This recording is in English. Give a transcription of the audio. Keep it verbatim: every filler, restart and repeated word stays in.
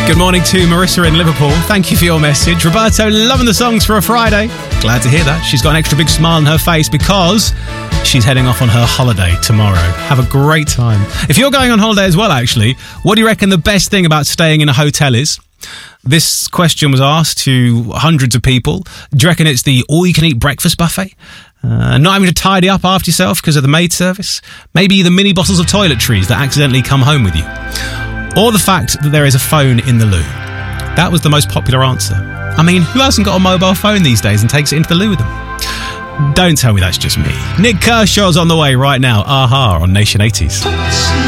Good morning to Marissa in Liverpool. Thank you for your message. Roberto, loving the songs for a Friday. Glad to hear that. She's got an extra big smile on her face because she's heading off on her holiday tomorrow. Have a great time. If you're going on holiday as well, actually, what do you reckon the best thing about staying in a hotel is? This question was asked to hundreds of people. Do you reckon it's the all-you-can-eat breakfast buffet? Uh, not having to tidy up after yourself because of the maid service? Maybe the mini bottles of toiletries that accidentally come home with you? Or the fact that there is a phone in the loo? That was the most popular answer. I mean, who hasn't got a mobile phone these days and takes it into the loo with them? Don't tell me that's just me. Nick Kershaw's on the way right now. Aha on Nation eighties.